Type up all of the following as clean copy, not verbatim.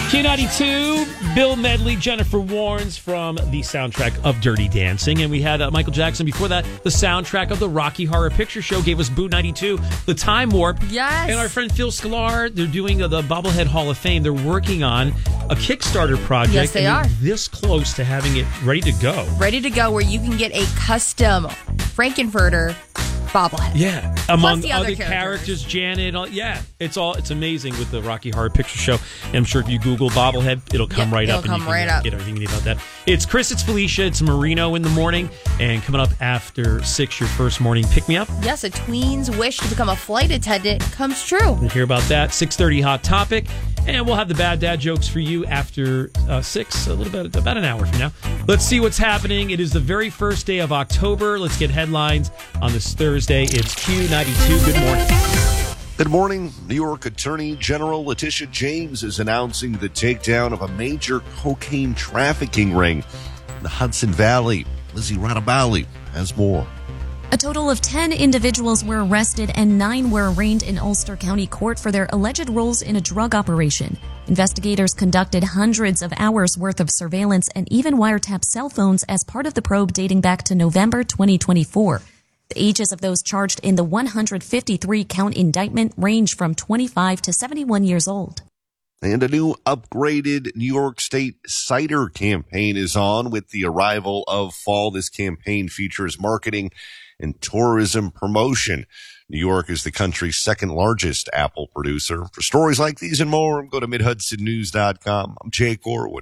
Q92, Bill Medley, Jennifer Warnes from the soundtrack of Dirty Dancing. And we had Michael Jackson before that. The soundtrack of the Rocky Horror Picture Show gave us Boo 92, The Time Warp. Yes. And our friend Phil Sklar, they're doing the Bobblehead Hall of Fame. They're working on a Kickstarter project. Yes, they are. This close to having it ready to go. Ready to go, where you can get a custom Frankenfurter bobblehead. Yeah, among the other other characters, Janet. It's amazing with the Rocky Horror Picture Show. And I'm sure if you Google bobblehead, it'll come right up. It'll come right up. Get everything you need about that. It's Chris, it's Felicia, it's Marino in the morning, and coming up after 6, your first morning pick me up. Yes, a tween's wish to become a flight attendant comes true. We'll hear about that. 6:30 Hot Topic, and we'll have the bad dad jokes for you after 6, a little bit about an hour from now. Let's see what's happening. It is the very first day of October. Let's get headlines on this Thursday. It's Q92. Good morning. Good morning. New York Attorney General Letitia James is announcing the takedown of a major cocaine trafficking ring in the Hudson Valley. Lizzie Radabali has more. A total of 10 individuals were arrested and 9 were arraigned in Ulster County Court for their alleged roles in a drug operation. Investigators conducted hundreds of hours worth of surveillance and even wiretapped cell phones as part of the probe dating back to November 2024. The ages of those charged in the 153-count indictment range from 25 to 71 years old. And a new upgraded New York State cider campaign is on with the arrival of fall. This campaign features marketing and tourism promotion. New York is the country's second largest apple producer. For stories like these and more, go to MidHudsonNews.com. I'm Jake Orwood.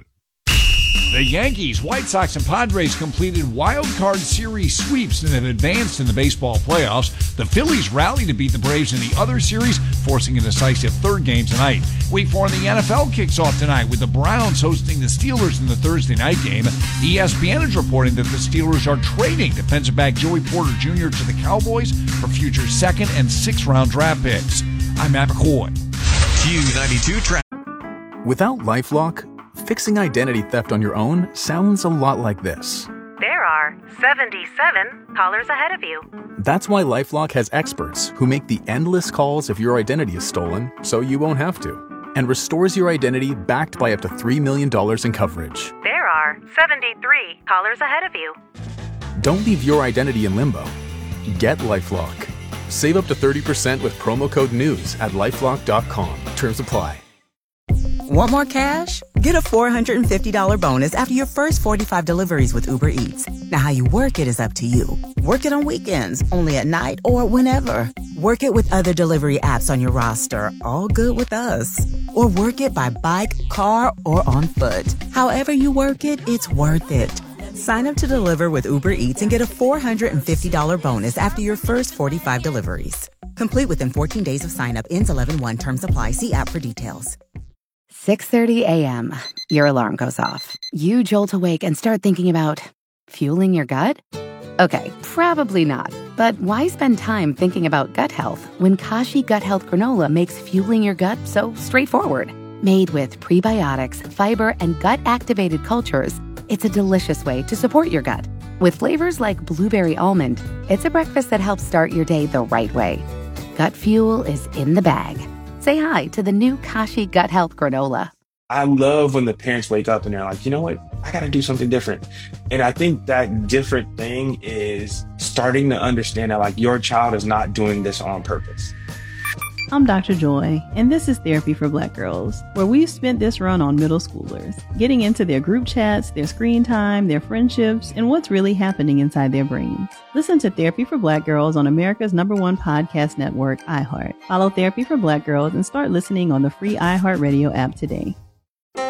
The Yankees, White Sox, and Padres completed wild card series sweeps and have advanced in the baseball playoffs. The Phillies rallied to beat the Braves in the other series, forcing a decisive third game tonight. Week 4 in the NFL kicks off tonight with the Browns hosting the Steelers in the Thursday night game. ESPN is reporting that the Steelers are trading defensive back Joey Porter Jr. to the Cowboys for future 2nd and 6th round draft picks. I'm Matt McCoy. Q92 Without LifeLock, fixing identity theft on your own sounds a lot like this. There are 77 callers ahead of you. That's why LifeLock has experts who make the endless calls if your identity is stolen, so you won't have to, and restores your identity backed by up to $3 million in coverage. There are 73 callers ahead of you. Don't leave your identity in limbo. Get LifeLock. Save up to 30% with promo code NEWS at LifeLock.com. Terms apply. Want more cash? Get a $450 bonus after your first 45 deliveries with Uber Eats. Now, how you work it is up to you. Work it on weekends, only at night, or whenever. Work it with other delivery apps on your roster. All good with us. Or work it by bike, car, or on foot. However you work it, it's worth it. Sign up to deliver with Uber Eats and get a $450 bonus after your first 45 deliveries. Complete within 14 days of sign up. Ends 11/1. Terms apply. See app for details. 6:30 a.m. Your alarm goes off. You jolt awake and start thinking about fueling your gut? Okay, probably not. But why spend time thinking about gut health when Kashi Gut Health Granola makes fueling your gut so straightforward? Made with prebiotics, fiber, and gut-activated cultures, it's a delicious way to support your gut. With flavors like blueberry almond, it's a breakfast that helps start your day the right way. Gut fuel is in the bag. Say hi to the new Kashi Gut Health Granola. I love when the parents wake up and they're like, you know what? I got to do something different. And I think that different thing is starting to understand that like your child is not doing this on purpose. I'm Dr. Joy, and this is Therapy for Black Girls, where we've spent this run on middle schoolers, getting into their group chats, their screen time, their friendships, and what's really happening inside their brains. Listen to Therapy for Black Girls on America's #1 podcast network, iHeart. Follow Therapy for Black Girls and start listening on the free iHeartRadio app today.